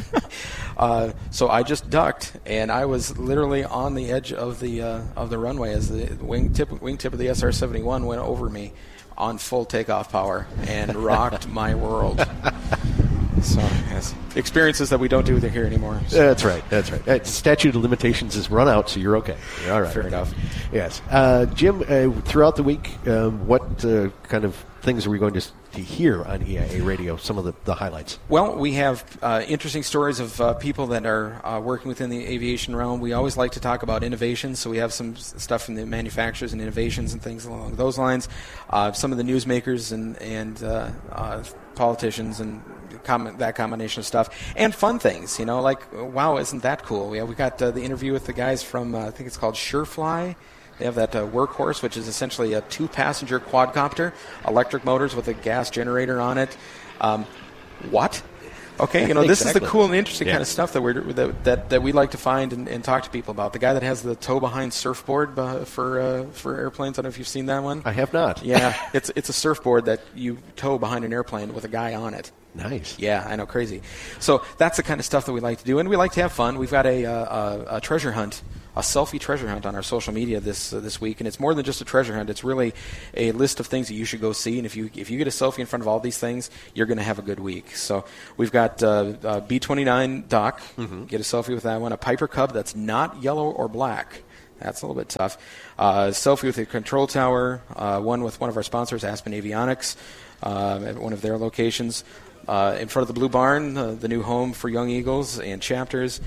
uh, so I just ducked, and I was literally on the edge of the uh, of the runway as the wingtip wingtip of the S R seventy-one went over me on full takeoff power and rocked my world. So, yes, experiences that we don't do here anymore. So. That's right. That's right. Uh, statute of limitations is run out, so you're okay. You're all right. Fair enough. Yes. Uh, Jim, uh, throughout the week, um, what uh, kind of things are we going to, to hear on E I A Radio, some of the, the highlights? Well, we have uh, interesting stories of uh, people that are uh, working within the aviation realm. We always like to talk about innovation, so we have some stuff from the manufacturers and innovations and things along those lines. Uh, some of the newsmakers and, and uh, uh, politicians and com- that combination of stuff. And fun things, you know, like, wow, isn't that cool? Yeah, we got uh, the interview with the guys from, uh, I think it's called Surefly They have that uh, Workhorse, which is essentially a two-passenger quadcopter, electric motors with a gas generator on it. Um, what? Okay, you know, this Exactly. is the cool and interesting Yeah. kind of stuff that, we're, that, that, that we like to find and, and talk to people about. The guy that has the tow-behind surfboard uh, for uh, for airplanes, I don't know if you've seen that one. I have not. Yeah, it's it's a surfboard that you tow behind an airplane with a guy on it. Nice. Yeah, I know, crazy. So that's the kind of stuff that we like to do, and we like to have fun. We've got a, uh, a, a treasure hunt, a selfie treasure hunt on our social media this uh, this week, and it's more than just a treasure hunt. It's really a list of things that you should go see, and if you if you get a selfie in front of all these things, you're going to have a good week. So we've got uh, uh, B twenty-nine Doc, mm-hmm. get a selfie with that one, a Piper Cub that's not yellow or black. That's a little bit tough. Uh, selfie with a control tower, uh, one with one of our sponsors, Aspen Avionics, uh, at one of their locations. Uh, in front of the Blue Barn, uh, the new home for Young Eagles and Chapters.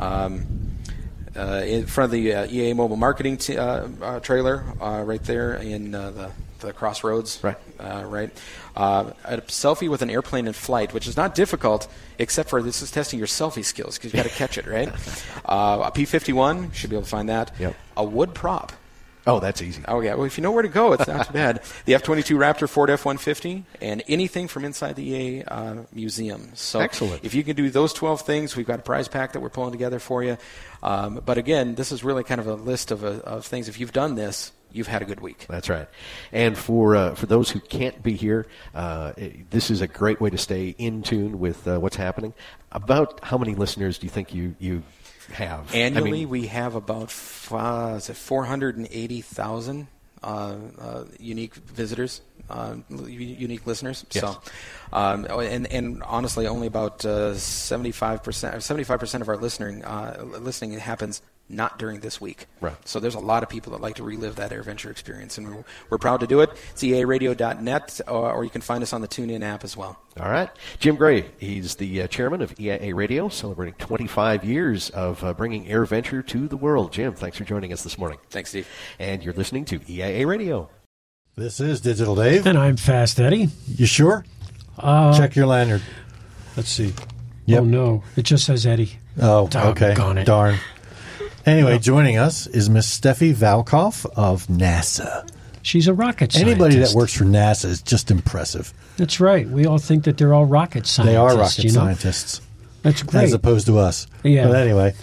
Um, uh, in front of the uh, E A Mobile Marketing t- uh, uh, trailer, uh, right there in uh, the, the Crossroads. Right. Uh, right. Uh, a selfie with an airplane in flight, which is not difficult, except for this is testing your selfie skills because you've got to catch it, right? Uh, a P fifty-one, should be able to find that. Yep. A wood prop. Oh, that's easy. Oh, yeah. Well, if you know where to go, it's not too bad. The F twenty-two Raptor, Ford F one fifty, and anything from inside the E A uh, museum. So excellent. If you can do those twelve things, we've got a prize pack that we're pulling together for you. Um, but again, this is really kind of a list of, uh, of things. If you've done this, you've had a good week. That's right. And for uh, for those who can't be here, uh, it, this is a great way to stay in tune with uh, what's happening. About how many listeners do you think you, you have? Annually, I mean, we have about uh, is it four hundred eighty thousand uh, uh, unique visitors, uh, u- unique listeners. Yes. So, um, and and honestly, only about uh, seventy-five percent, seventy-five percent of our listening uh, listening happens not during this week. Right. So there's a lot of people that like to relive that AirVenture experience, and we're, we're proud to do it. It's E A radio dot net, or, or you can find us on the TuneIn app as well. All right. Jim Gray, he's the uh, chairman of E I A Radio, celebrating twenty-five years of uh, bringing AirVenture to the world. Jim, thanks for joining us this morning. Thanks, Steve. And you're listening to E I A Radio. This is Digital Dave. And I'm Fast Eddie. You sure? Uh, Check your lanyard. Let's see. Yep. Oh, no. It just says Eddie. Oh, okay. Doggone it. Darn. Anyway, joining us is Miss Steffi Valkoff of NASA. She's a rocket scientist. Anybody that works for NASA is just impressive. That's right. We all think that they're all rocket scientists. They are rocket you know? scientists. That's great. As opposed to us. Yeah. But anyway.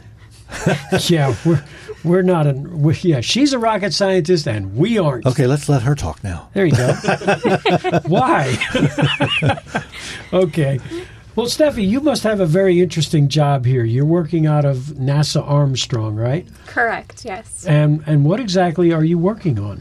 yeah, we're, we're not. A, we're, yeah, she's a rocket scientist and we aren't. Okay, let's let her talk now. There you go. Why? Okay. Well, Steffi, you must have a very interesting job here. You're working out of NASA Armstrong, right? Correct, yes. And and what exactly are you working on?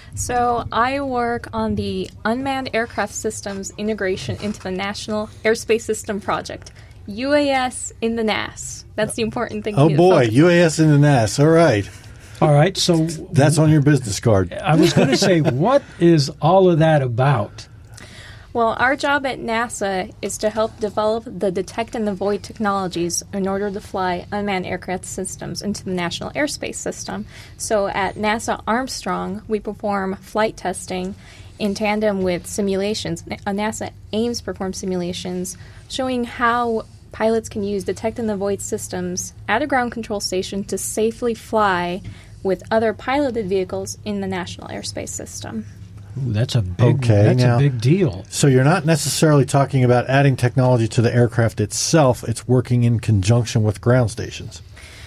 So I work on the Unmanned Aircraft Systems integration into the National Airspace System Project. U A S in the N A S. That's the important thing. Oh, to boy, focus. U A S in the N A S. All right. All right, so... That's on your business card. I was going to say, what is all of that about? Well, our job at NASA is to help develop the detect and avoid technologies in order to fly unmanned aircraft systems into the National Airspace System. So at NASA Armstrong, we perform flight testing in tandem with simulations. NASA Ames performs simulations showing how pilots can use detect and avoid systems at a ground control station to safely fly with other piloted vehicles in the National Airspace System. Ooh, that's a big. Okay, that's now, a big deal. So you're not necessarily talking about adding technology to the aircraft itself. It's working in conjunction with ground stations.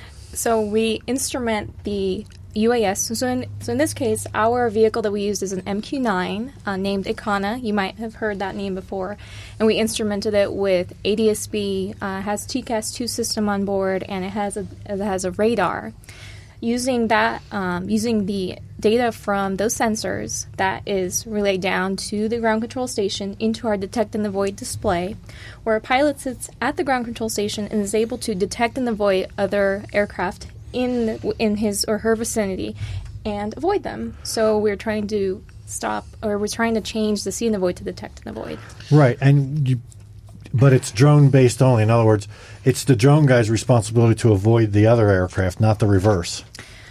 So we instrument the U A S. So in, so in this case, our vehicle that we used is an M Q nine uh, named Icana. You might have heard that name before. And we instrumented it with A D S B, uh, has T C A S two system on board, and it has a it has a radar. Using that, um, using the data from those sensors that is relayed down to the ground control station into our detect and avoid display, where a pilot sits at the ground control station and is able to detect and avoid other aircraft in in his or her vicinity and avoid them. So we're trying to stop, or we're trying to change the see and avoid to detect and avoid. Right, and you, but it's drone based only. In other words, it's the drone guy's responsibility to avoid the other aircraft, not the reverse.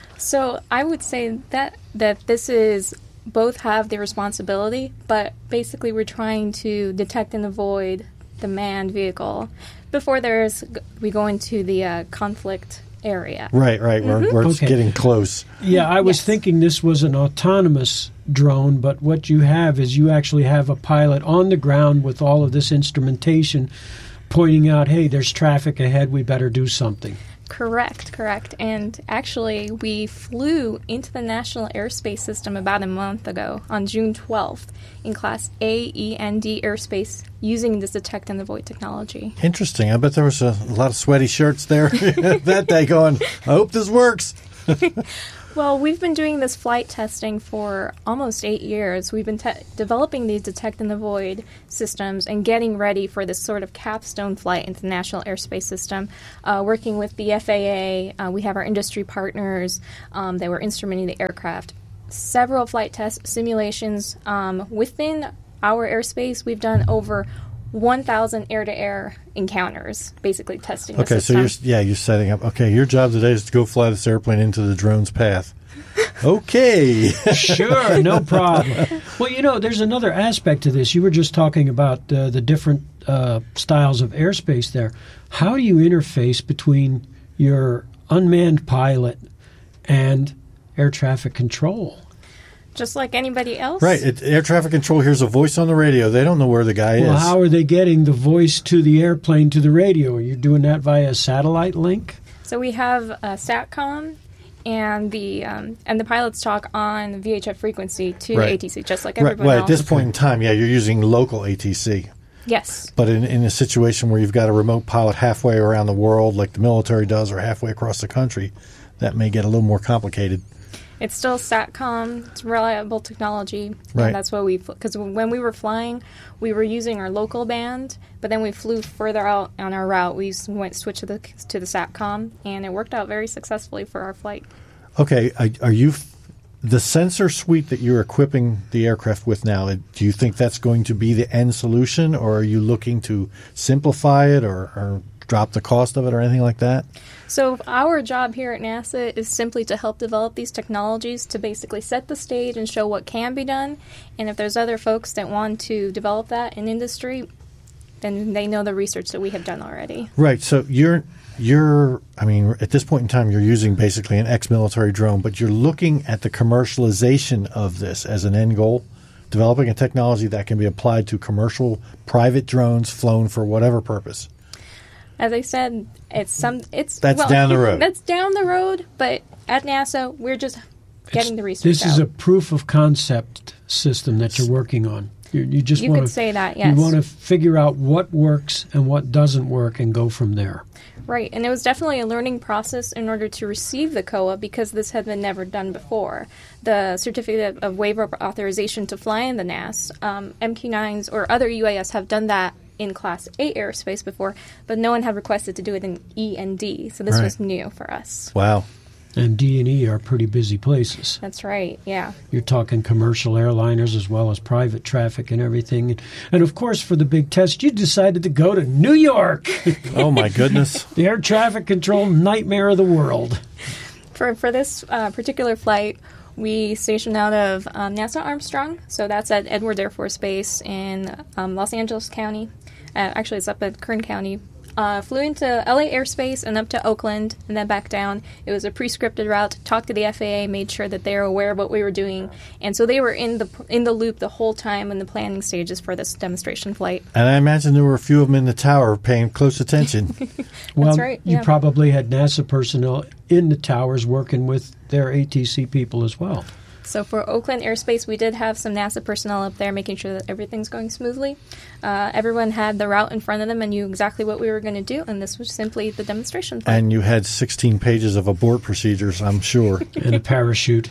So I would say that that this is both have the responsibility, but basically we're trying to detect and avoid the manned vehicle before there's we go into the uh, conflict area. Right, right. Mm-hmm. Where, where it's Okay. getting close. Yeah, I was Yes. thinking this was an autonomous drone, but what you have is you actually have a pilot on the ground with all of this instrumentation pointing out, hey, there's traffic ahead, we better do something. Correct, correct. And actually, we flew into the National Airspace System about a month ago on June twelfth in Class A E N D airspace using this detect and avoid technology. Interesting. I bet there was a, a lot of sweaty shirts there that day going, I hope this works. Well, we've been doing this flight testing for almost eight years. We've been te- developing these detect and avoid systems and getting ready for this sort of capstone flight into the National Airspace System, uh, working with the F A A. Uh, we have our industry partners um, that were instrumenting the aircraft. Several flight test simulations. Um, within our airspace, we've done over one thousand air-to-air encounters, basically testing the Okay, so system. you're yeah you're setting up. Okay, your job today is to go fly this airplane into the drone's path. Okay, Sure, no problem. Well, you know, there's another aspect to this. You were just talking about uh, the different uh, styles of airspace there. How do you interface between your unmanned pilot and air traffic control? Just like anybody else. right. It, air traffic control hears a voice on the radio. They don't know where the guy Well, is. how are they getting the voice to the airplane to the radio? Are you doing that via a satellite link? So we have a SATCOM, and the um, and the pilots talk on V H F frequency to Right. A T C, just like right. everyone Well, else. at this point in time, yeah, you're using local A T C. Yes. But in, in a situation where you've got a remote pilot halfway around the world, like the military does, or halfway across the country, that may get a little more complicated. It's still SATCOM. It's reliable technology. Right. And that's what we, because when we were flying, we were using our local band, but then we flew further out on our route. We s- went switched to the to the SATCOM, and it worked out very successfully for our flight. Okay, are, are you f- the sensor suite that you're equipping the aircraft with now? Do you think that's going to be the end solution, or are you looking to simplify it, or, or drop the cost of it, or anything like that? So our job here at NASA is simply to help develop these technologies to basically set the stage and show what can be done. And if there's other folks that want to develop that in industry, then they know the research that we have done already. Right. So you're you're I mean, at this point in time, you're using basically an ex-military drone, but you're looking at the commercialization of this as an end goal, developing a technology that can be applied to commercial private drones flown for whatever purpose. As I said, it's some it's That's well, down the road. That's down the road, but at NASA, we're just getting the research This out. is a proof of concept system that you're working on. You, you just You want could to say that, yes. You want to figure out what works and what doesn't work and go from there. Right, and it was definitely a learning process in order to receive the C O A because this had been never done before. The Certificate of Waiver of Authorization to Fly in the N A S, um, M Q nines or other U A S have done that in Class A airspace before, but no one had requested to do it in E and D, so this Right. was new for us. Wow. And D and E are pretty busy places. That's right, yeah. You're talking commercial airliners as well as private traffic and everything. And of course, for the big test, you decided to go to New York. Oh, my goodness. The air traffic control nightmare of the world. For for this uh, particular flight, we stationed out of um, NASA Armstrong, so that's at Edwards Air Force Base in um, Los Angeles County. Uh, actually, it's up at Kern County. Uh, flew into L A airspace and up to Oakland, and then back down. It was a pre-scripted route. Talked to the F A A, made sure that they were aware of what we were doing, and so they were in the in the loop the whole time in the planning stages for this demonstration flight. And I imagine there were a few of them in the tower paying close attention. Well, right, you yeah. probably had NASA personnel in the towers working with their A T C people as well. So for Oakland airspace, we did have some NASA personnel up there making sure that everything's going smoothly. Uh, everyone had the route in front of them and knew exactly what we were going to do, and this was simply the demonstration flight. And you had sixteen pages of abort procedures, I'm sure. And a parachute.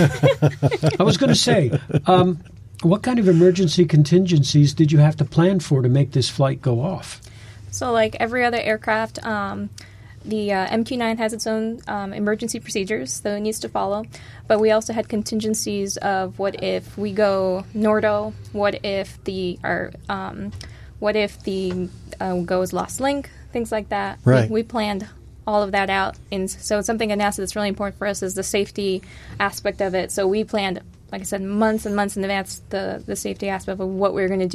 I was going to say, um, what kind of emergency contingencies did you have to plan for to make this flight go off? So like every other aircraft, um, the uh, M Q nine has its own um, emergency procedures that it needs to follow, but we also had contingencies of what if we go Nordo, what if the our um, what if the uh, goes lost link, things like that. Right. We, we planned all of that out, and so it's something at NASA that's really important for us is the safety aspect of it. So we planned, like I said, months and months in advance the the safety aspect of what we were going to do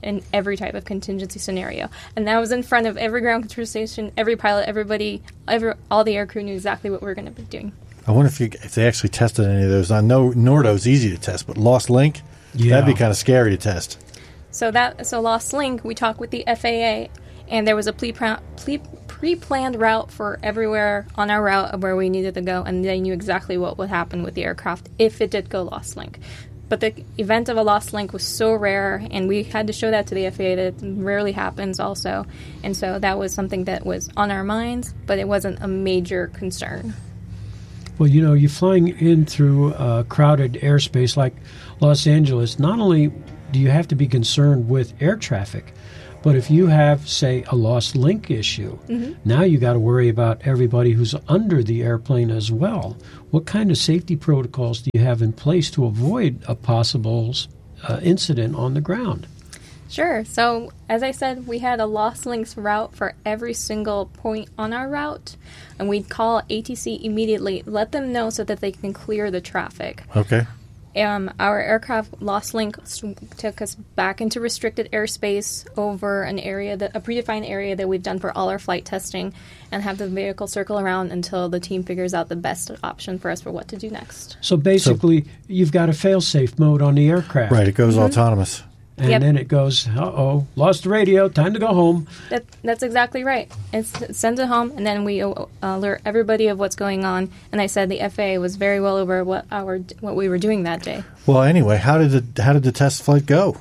in every type of contingency scenario. And that was in front of every ground control station, every pilot, everybody, every, all the aircrew knew exactly what we were going to be doing. I wonder if you, if they actually tested any of those. I know Nordo's easy to test, but Lost Link, Yeah. that'd be kind of scary to test. So that so Lost Link, we talked with the F A A, and there was a pre pre-planned route for everywhere on our route of where we needed to go, and they knew exactly what would happen with the aircraft if it did go Lost Link. But the event of a Lost Link was so rare, and we had to show that to the F A A that it rarely happens also. And so that was something that was on our minds, but it wasn't a major concern. Well, you know, you're flying in through a crowded airspace like Los Angeles. Not only do you have to be concerned with air traffic, but if you have, say, a lost link issue, Mm-hmm. now you got to worry about everybody who's under the airplane as well. What kind of safety protocols do you have in place to avoid a possible uh, incident on the ground? Sure. So, as I said, we had a Lost Links route for every single point on our route, and we'd call A T C immediately, let them know so that they can clear the traffic. Okay. Um, our aircraft Lost Link took us back into restricted airspace over an area, that a predefined area that we've done for all our flight testing, and have the vehicle circle around until the team figures out the best option for us for what to do next. So basically, so, you've got a fail-safe mode on the aircraft. Right, it goes Mm-hmm. autonomous. And Yep. then it goes, uh-oh, lost the radio, time to go home. That, that's exactly right. It's, it sends it home, and then we uh, alert everybody of what's going on. And I said the F A A was very well aware what our what we were doing that day. Well, anyway, how did the how did the test flight go?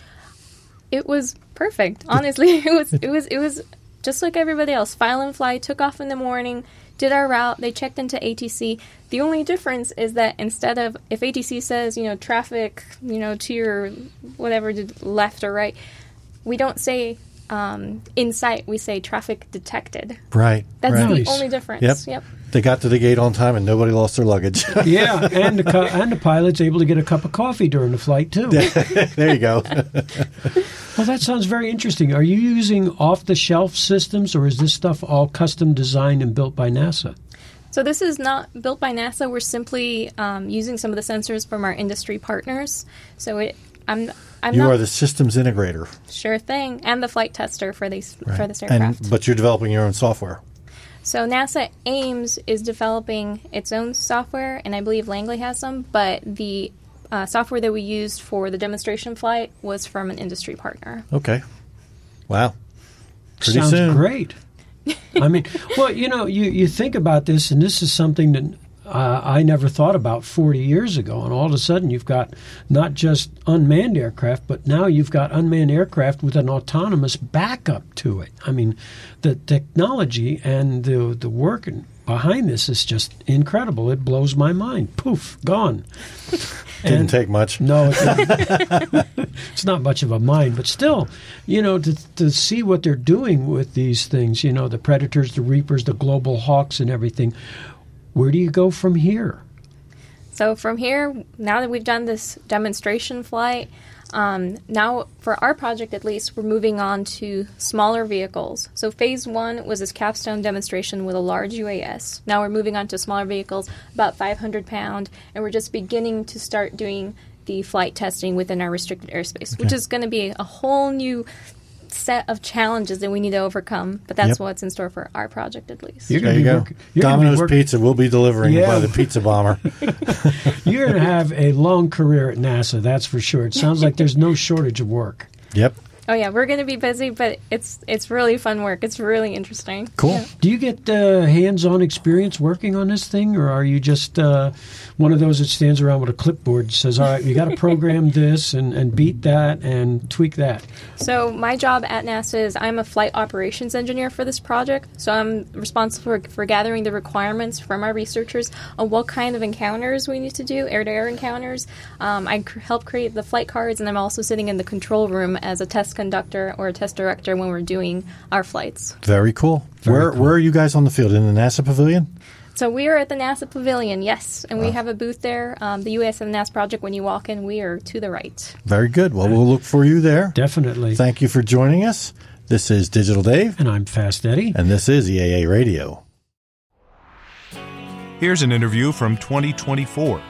It was perfect. Honestly, it was it was it was just like everybody else. File and fly, took off in the morning, did our route. They checked into A T C. The only difference is that instead of, if A T C says, you know, traffic, you know, to your whatever, to left or right, we don't say um, in sight. We say traffic detected. Right. That's right. the Nice. only difference. Yep. Yep. They got to the gate on time and nobody lost their luggage. Yeah, and the co- and the pilot's able to get a cup of coffee during the flight, too. There you go. Well, that sounds very interesting. Are you using off-the-shelf systems, or is this stuff all custom designed and built by NASA? So this is not built by NASA. We're simply um, using some of the sensors from our industry partners. So it, I'm, I'm you not are the systems integrator. sure thing, and the flight tester for these Right. for this aircraft. And, but you're developing your own software. So NASA Ames is developing its own software, and I believe Langley has some. But the uh, software that we used for the demonstration flight was from an industry partner. Okay. Wow. Pretty Sounds soon. great. I mean, well, you know, you, you think about this, and this is something that uh, I never thought about forty years ago, and all of a sudden you've got not just unmanned aircraft, but now you've got unmanned aircraft with an autonomous backup to it. I mean, the technology and the, the work behind this is just incredible. It blows my mind. Poof, gone. Didn't And- take much. No, it it's not much of a mind, but still, you know, to to see what they're doing with these things, you know, the Predators, the Reapers, the Global Hawks, and everything. Where do you go from here? So from here, now that we've done this demonstration flight, um, now for our project at least, we're moving on to smaller vehicles. So phase one was this capstone demonstration with a large U A S. Now we're moving on to smaller vehicles, about five hundred pound, and we're just beginning to start doing the flight testing within our restricted airspace, Okay. which is going to be a whole new set of challenges that we need to overcome. But that's Yep. what's in store for our project at least. You're There gonna you be go. work- you're gonna be Domino's work- Pizza will be delivering Yeah. by the pizza bomber. You're going to have a long career at NASA, that's for sure. It sounds like there's no shortage of work. Yep. Oh yeah, we're going to be busy, but it's it's really fun work. It's really interesting. Cool. Yeah. Do you get uh, hands-on experience working on this thing, or are you just uh, one of those that stands around with a clipboard and says, all right, you got to program this and, and beat that and tweak that? So my job at NASA is I'm a flight operations engineer for this project. So I'm responsible for, for gathering the requirements from our researchers on what kind of encounters we need to do, air-to-air encounters. Um, I cr- help create the flight cards, and I'm also sitting in the control room as a test conductor or a test director when we're doing our flights. Very cool. Very where cool. where are you guys on the field? In the NASA Pavilion? So we are at the NASA Pavilion, yes, and we Wow. have a booth there. Um, the U S M N A S project, when you walk in, we are to the right. Very good. Well, we'll look for you there. Definitely. Thank you for joining us. This is Digital Dave, And I'm Fast Eddie. and this is E A A Radio. Here's an interview from twenty twenty-four.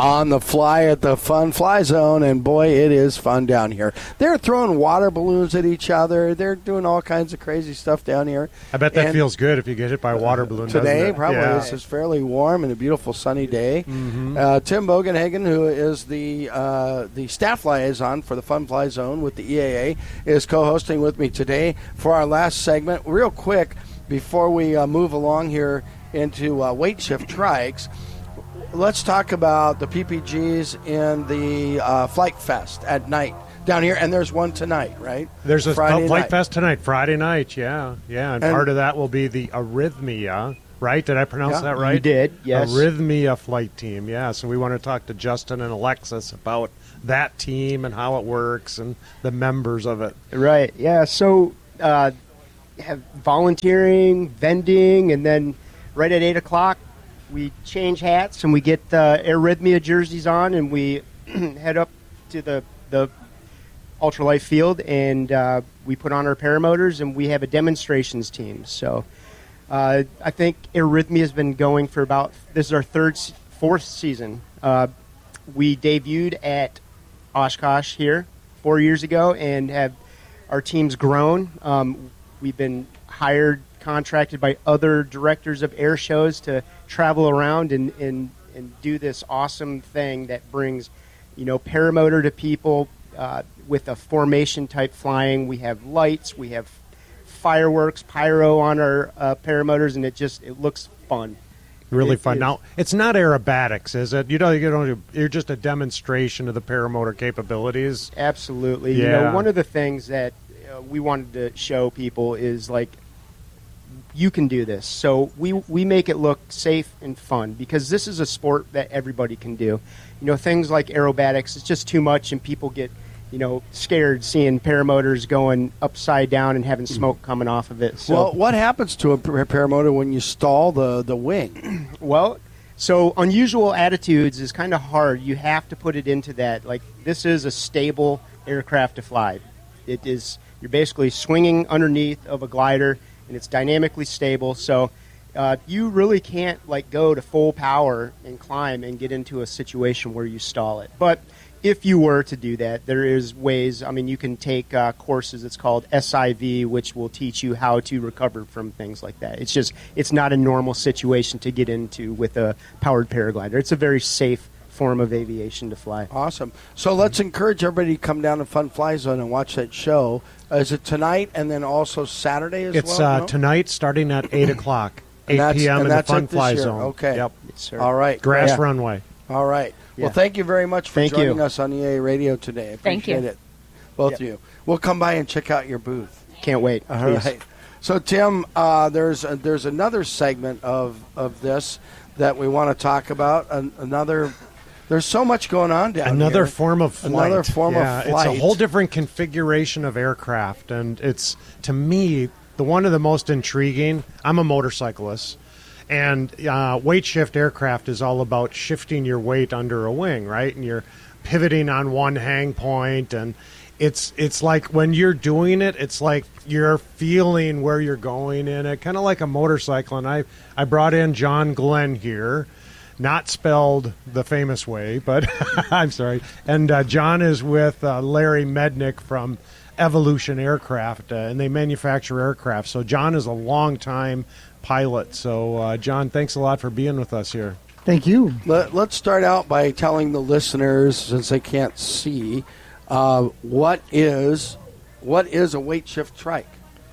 on the fly at the Fun Fly Zone, and boy, it is fun down here. They're throwing water balloons at each other. They're doing all kinds of crazy stuff down here. I bet that and feels good if you get hit by a water balloon. Today, doesn't it? probably. Yeah. This is fairly warm and a beautiful sunny day. Mm-hmm. Uh, Tim Bogenhagen, who is the uh, the staff liaison for the Fun Fly Zone with the E A A, is co-hosting with me today for our last segment. Real quick, before we uh, move along here into uh, weight shift trikes, let's talk about the P P Gs in the uh, Flight Fest at night down here, and there's one tonight, right? There's a Friday Flight night. Fest tonight, Friday night, yeah. Yeah, and, And- part of that will be the Arrhythmia, right? Did I pronounce Yeah. that right? You did, yes. Arrhythmia flight team, yeah. So we want to talk to Justin and Alexis about that team and how it works and the members of it. Right, yeah. So uh, have volunteering, vending, and then right at eight o'clock, we change hats and we get the Arrhythmia jerseys on, and we head up to the the ultralight field, and uh, we put on our paramotors, and we have a demonstrations team. So uh, I think Arrhythmia has been going for about, this is our third, se- fourth season. Uh, we debuted at Oshkosh here four years ago, and have our team's grown. Um, we've been hired, contracted by other directors of air shows to travel around and, and, and do this awesome thing that brings, you know, paramotor to people uh, with a formation type flying. We have lights, we have fireworks, pyro on our uh, paramotors, and it just it looks fun. Really It fun. is. Now, it's not aerobatics, is it? You know, you don't, you're just a demonstration of the paramotor capabilities. Absolutely. You Yeah. know, one of the things that uh, we wanted to show people is like, you can do this. So we we make it look safe and fun, because this is a sport that everybody can do. You know, things like aerobatics, it's just too much, and people get, you know, scared seeing paramotors going upside down and having smoke coming off of it. So, Well, what happens to a par- paramotor when you stall the, the wing? well, so unusual attitudes is kind of hard. You have to put it into that. Like, this is a stable aircraft to fly. It is, you're basically swinging underneath of a glider, and it's dynamically stable. So uh, you really can't like go to full power and climb and get into a situation where you stall it. But if you were to do that, there is ways. I mean, you can take uh, courses. It's called S I V, which will teach you how to recover from things like that. It's just, it's not a normal situation to get into with a powered paraglider. It's a very safe form of aviation to fly. Awesome. So let's encourage everybody to come down to Fun Fly Zone and watch that show. Uh, is it tonight and then also Saturday as It's well? uh, No? tonight, starting at eight o'clock, And eight that's- p.m. and in the that's Fun it this Fly year. Zone. Okay. Yep. Yes, sir. All right. Grass Yeah. runway. All right. Yeah. Well, thank you very much for Thank joining you. us on E A Radio today. Thank you. Appreciate it. Both Yeah. of you. We'll come by and check out your booth. Can't wait. All Please. right. So, Tim, uh, there's a, there's another segment of, of this that we want to talk about. An, another, there's so much going on down Another here. form of flight. Another form yeah, of flight. It's a whole different configuration of aircraft, and it's, to me, the one of the most intriguing. I'm a motorcyclist, and uh, weight shift aircraft is all about shifting your weight under a wing, right? And you're pivoting on one hang point, and it's it's like when you're doing it, it's like you're feeling where you're going in it, kind of like a motorcycle. And I, I brought in John Glenn here. Not spelled the famous way, but I'm sorry. And uh, John is with uh, Larry Mednick from Evolution Aircraft, uh, and they manufacture aircraft. So John is a long-time pilot. So, uh, John, thanks a lot for being with us here. Thank you. Let, let's start out by telling the listeners, since they can't see, uh, what is what is a weight shift trike?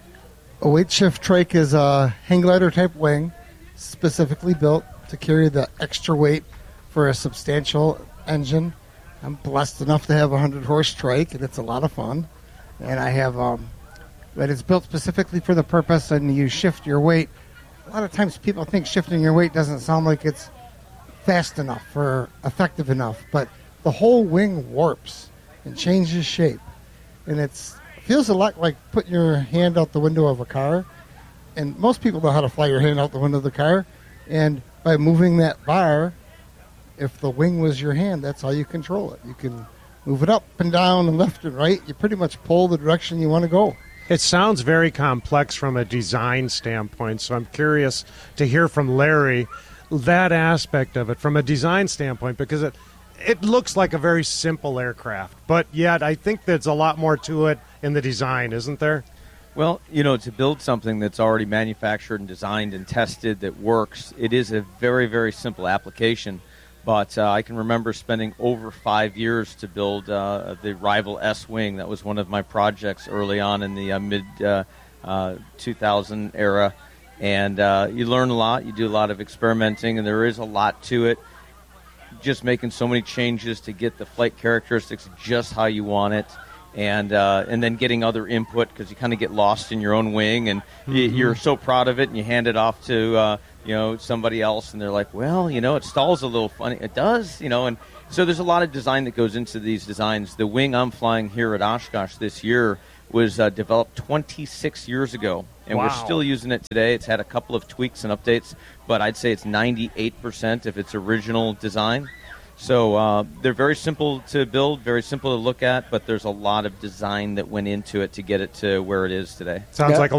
A weight shift trike is a hang glider type wing specifically built to carry the extra weight for a substantial engine. I'm blessed enough to have a one hundred horse trike, and it's a lot of fun. And I have, um, but it's built specifically for the purpose, and you shift your weight. A lot of times people think shifting your weight doesn't sound like it's fast enough or effective enough, but the whole wing warps and changes shape. And it's feels a lot like putting your hand out the window of a car. And most people know how to fly your hand out the window of the car. And by moving that bar, if the wing was your hand, that's how you control it. You can move it up and down and left and right. You pretty much pull the direction you want to go. It sounds very complex from a design standpoint, so I'm curious to hear from Larry that aspect of it from a design standpoint, because it, it looks like a very simple aircraft, but yet I think there's a lot more to it in the design, isn't there? Well, you know, to build something that's already manufactured and designed and tested that works, it is a very, very simple application. But uh, I can remember spending over five years to build uh, the Rival S-Wing. That was one of my projects early on in the uh, mid uh, uh, two thousand era. And uh, you learn a lot. You do a lot of experimenting, and there is a lot to it. Just making so many changes to get the flight characteristics just how you want it. And uh, and then getting other input, because you kind of get lost in your own wing, and mm-hmm. y- you're so proud of it, and you hand it off to uh, you know somebody else, and they're like, well, you know, it stalls a little funny. It does, you know, and so there's a lot of design that goes into these designs. The wing I'm flying here at Oshkosh this year was uh, developed twenty-six years ago, and wow. we're still using it today. It's had a couple of tweaks and updates, but I'd say it's ninety-eight percent of its original design. So uh, they're very simple to build, very simple to look at, but there's a lot of design that went into it to get it to where it is today. Sounds yeah. like a